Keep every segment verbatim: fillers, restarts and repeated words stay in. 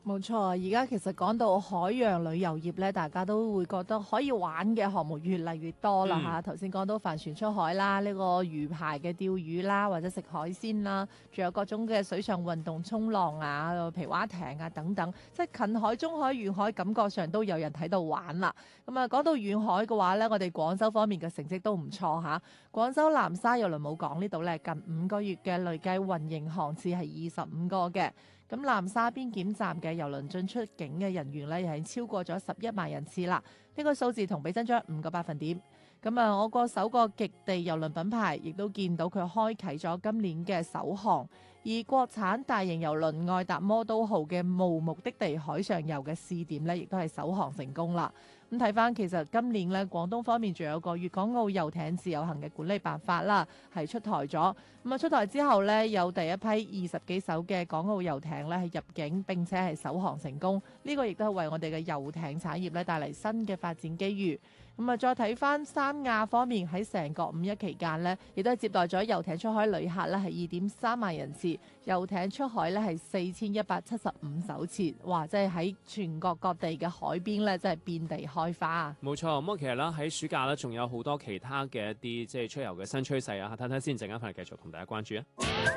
冇錯，而家其實講到海洋旅遊業咧，大家都會覺得可以玩嘅項目越嚟越多啦嚇。頭先講到帆船出海啦，呢、呢個魚排嘅釣魚啦，或者食海鮮啦，仲有各種嘅水上運動、衝浪啊、皮划艇啊等等，即係近海、中海、遠海，感覺上都有人喺度玩啦。咁啊，講到遠海嘅話咧，我哋廣州方面嘅成績都唔錯嚇。廣州南沙郵輪母港呢度咧，近五個月嘅累計運營航次係二十五個嘅。咁南沙邊檢站嘅郵輪進出境嘅人員咧，又係超過咗十一萬人次啦。呢個數字同比增長五個百分點。咁啊，我國首個極地郵輪品牌亦都見到佢開啟咗今年嘅首航，而國產大型郵輪愛達魔都號嘅無目的地海上遊嘅試點咧，亦都係首航成功啦。咁睇翻，其實今年咧廣東方面仲有個粵港澳遊艇自由行嘅管理辦法啦，係出台咗。咁啊出台之後咧，有第一批二十幾艘嘅港澳遊艇咧係入境並且係首航成功。呢個亦都係為我哋嘅遊艇產業咧帶嚟新嘅發展機遇。咁啊，再睇翻三亞方面喺成個五一期間呢，亦都係接待咗遊艇出海旅客咧係二點三萬人次，遊艇出海咧係四千一百七十五艘次，哇！即係喺全國各地嘅海邊咧，真係遍地開花。冇錯，咁啊，其實咧喺暑假咧，仲有好多其他嘅一啲即係出遊嘅新趨勢啊，睇睇先，陣間翻嚟繼續同大家關注啊。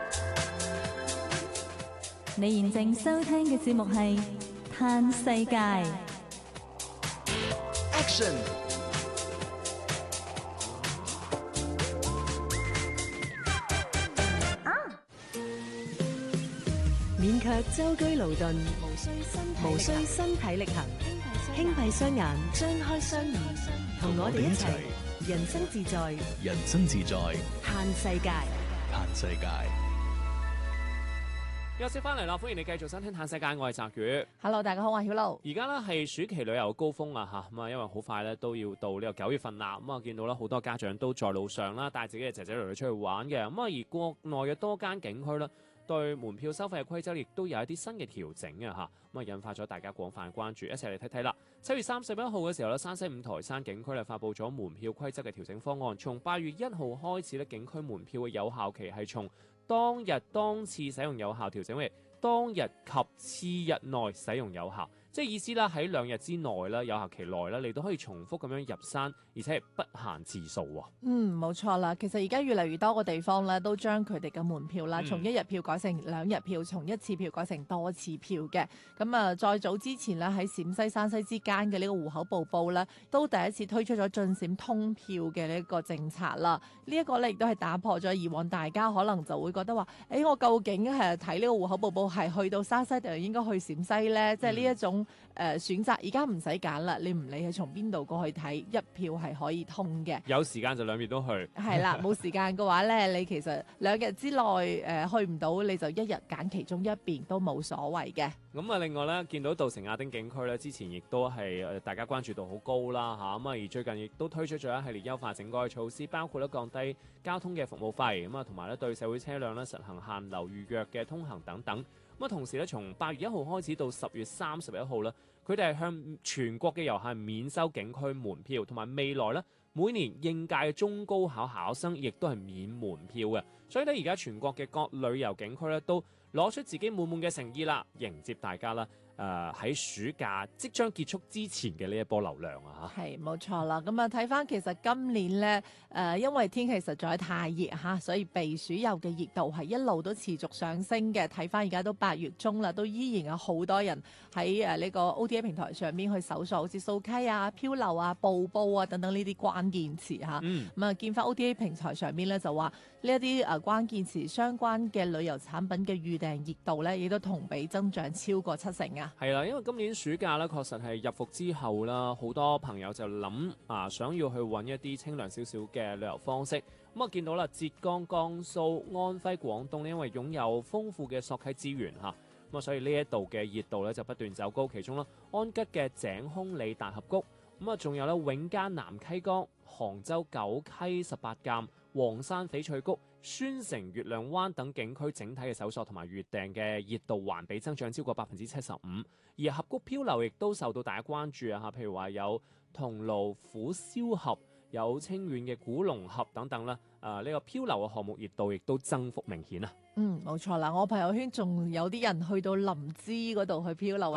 你現正收聽嘅節目係《嘆世界》。 Action！ 免卻舟車勞頓，無需身無需身體力行，輕閉雙眼，張開雙耳，同我哋一齊人生自在， 人生自在， 嘆世界， 嘆世界。 休息翻嚟啦，歡迎你繼續收聽《嘆世界》，我係澤宇。 Hello， 大家好，我係曉露。 而家呢係暑期旅遊高峰啊嚇，咁啊因為好快咧都要到呢個九月份啦，咁啊見到啦好多家長都在路上啦，帶自己嘅仔仔女女出去玩嘅，咁啊而國內嘅多間景區啦，對門票收費嘅規則亦都有一啲新嘅調整啊嚇，咁啊引發咗大家廣泛關注，一齊嚟睇睇啦。七月三十一號嘅時候咧，山西五台山景區咧發布咗門票規則嘅調整方案，從八月一號開始咧，景區門票嘅有效期係從當日當次使用有效調整為當日及次日內使用有效，即係意思啦，喺兩日之內啦，有效期內啦，你都可以重複咁樣入山，而且係不限次數喎。 嗯，冇錯啦。其實而家越嚟越多個地方咧，都將佢哋嘅門票啦，從一日票改成兩日票，從一次票改成多次票嘅。咁啊，再早之前咧，喺陝西、山西之間嘅呢個戶口埗埗咧，都第一次推出咗進陝通票嘅呢一個政策啦。呢、這、一個咧，亦都係打破咗以往大家可能就會覺得話，誒、欸，我究竟係睇呢個戶口埗埗係去到山西定係應該去陝西咧？即係呢一種誒、呃、選擇，而家唔使揀啦，你唔理係從邊度過去睇，一票係可以通嘅。 有時間就兩邊都去。 係啦，冇時間嘅話咧，你其實兩日之內誒、呃、去唔到，你就一日揀其中一邊都冇所謂嘅。 咁啊，另外咧，見到稻城亞丁景區咧，之前亦都係誒大家關注度好高啦嚇，咁啊而最近亦都推出咗一系列優化整改嘅措施，包括咧降低交通嘅服務費，咁啊同埋咧對社會車輛咧實行限流預約嘅通行等等。咁啊，同時咧，從八月一號開始到十月三十一號咧，佢哋係向全國嘅遊客免收景區門票，同埋未來咧每年應屆嘅中高考考生亦都係免門票嘅。所以咧，而家全國嘅各旅遊景區咧都攞出自己滿滿嘅誠意啦，迎接大家啦。誒、呃、喺暑假即將結束之前嘅呢一波流量啊嚇， 係冇錯啦。咁啊睇翻其實今年呢，誒、呃，因為天氣實在太熱嚇，所以避暑遊嘅熱度係一路都持續上升嘅。睇翻而家都八月中啦，都依然有好多人喺誒呢個 O T A 平台上面去搜索，好似掃溪啊、漂流啊、瀑布啊等等呢啲關鍵詞嚇。 嗯， 咁啊見翻 O T A 平台上面咧就話呢一啲誒關鍵詞相關嘅旅遊產品嘅預訂熱度咧，亦都同比增長超過七成啊！ 係啦，因為今年暑假咧，確實係入伏之後啦，好多朋友就諗啊，想要去揾一啲清涼少少嘅旅遊方式。咁啊，見到啦，浙江、江蘇、安徽、廣東呢，因為擁有豐富嘅索溪資源嚇，咁啊，所以呢一度嘅熱度咧就不斷走高。其中啦，安吉嘅井空里大峽谷，咁啊，仲有咧永嘉南溪江、杭州九溪十八澗、黃山翡翠谷、宣城月亮灣等景區整體嘅搜索同埋預訂嘅熱度環比增長超過百分之七十五，而峽谷漂流亦都受到大家關注啊！嚇，譬如話有桐廬虎嘯峽、有清遠嘅古龍峽等等啦，啊呢、這個漂流嘅項目熱度亦都增幅明顯啊！ 嗯，冇錯啦，我朋友圈仲有啲人去到林芝嗰度去漂流